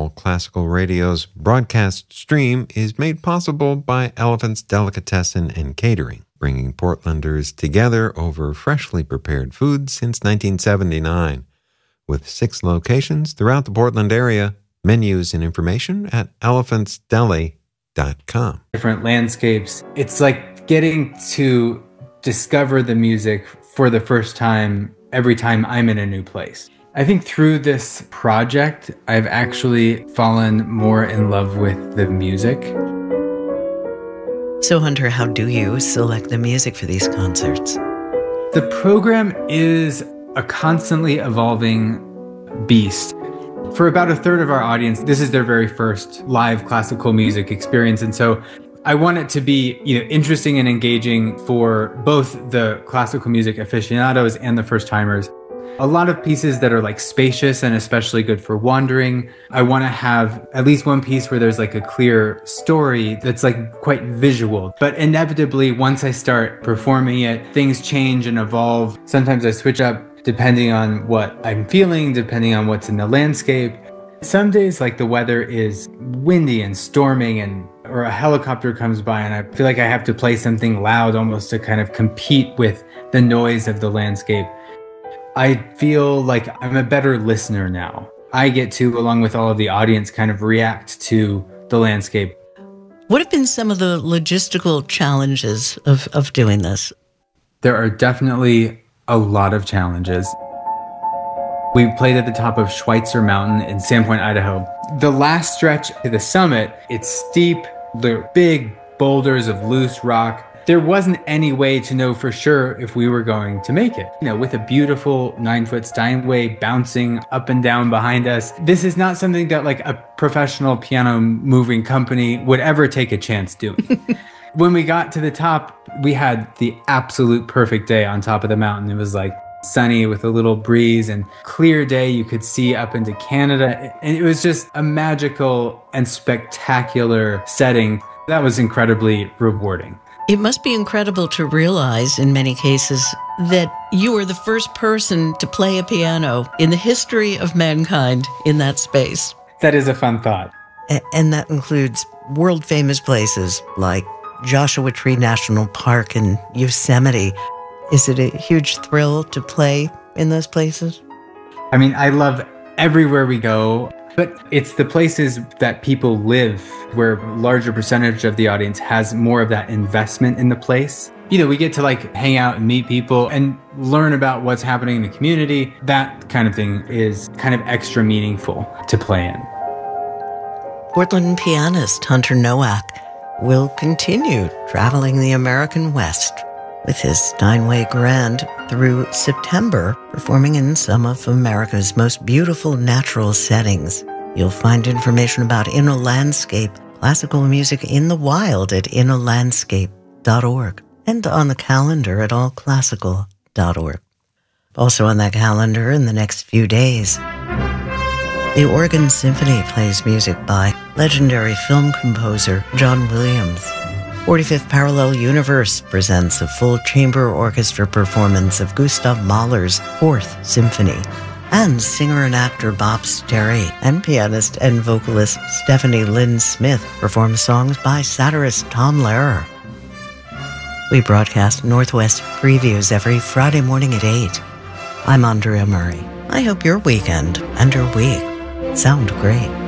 All Classical Radio's broadcast stream is made possible by Elephant's Delicatessen and Catering, bringing Portlanders together over freshly prepared food since 1979. With 6 locations throughout the Portland area, menus and information at elephantsdeli.com. Different landscapes. It's like getting to discover the music for the first time every time I'm in a new place. I think through this project, I've actually fallen more in love with the music. So, Hunter, how do you select the music for these concerts? The program is a constantly evolving beast. For about a third of our audience, this is their very first live classical music experience. And so I want it to be, interesting and engaging for both the classical music aficionados and the first timers. A lot of pieces that are like spacious and especially good for wandering. I want to have at least one piece where there's like a clear story that's like quite visual. But inevitably, once I start performing it, things change and evolve. Sometimes I switch up depending on what I'm feeling, depending on what's in the landscape. Some days, like the weather is windy and storming or a helicopter comes by and I feel like I have to play something loud almost to kind of compete with the noise of the landscape. I feel like I'm a better listener now. I get to, along with all of the audience, kind of react to the landscape. What have been some of the logistical challenges of doing this? There are definitely a lot of challenges. We played at the top of Schweitzer Mountain in Sandpoint, Idaho. The last stretch to the summit, it's steep, there are big boulders of loose rock. There wasn't any way to know for sure if we were going to make it. With a beautiful 9-foot Steinway bouncing up and down behind us, this is not something that like a professional piano moving company would ever take a chance doing. When we got to the top, we had the absolute perfect day on top of the mountain. It was like sunny with a little breeze and clear day. You could see up into Canada. And it was just a magical and spectacular setting. That was incredibly rewarding. It must be incredible to realize, in many cases, that you were the first person to play a piano in the history of mankind in that space. That is a fun thought. And that includes world-famous places like Joshua Tree National Park and Yosemite. Is it a huge thrill to play in those places? I mean, I love everywhere we go. But it's the places that people live where a larger percentage of the audience has more of that investment in the place. We get to like hang out and meet people and learn about what's happening in the community. That kind of thing is kind of extra meaningful to play in. Portland pianist Hunter Nowak will continue traveling the American West with his Steinway Grand through September, performing in some of America's most beautiful natural settings. You'll find information about Inner Landscape, classical music in the wild at innerlandscape.org and on the calendar at allclassical.org. Also on that calendar in the next few days, the Oregon Symphony plays music by legendary film composer John Williams. 45th Parallel Universe presents a full chamber orchestra performance of Gustav Mahler's 4th Symphony. And singer and actor Bob Sterry and pianist and vocalist Stephanie Lynn Smith perform songs by satirist Tom Lehrer. We broadcast Northwest Previews every Friday morning at 8. I'm Andrea Murray. I hope your weekend and your week sound great.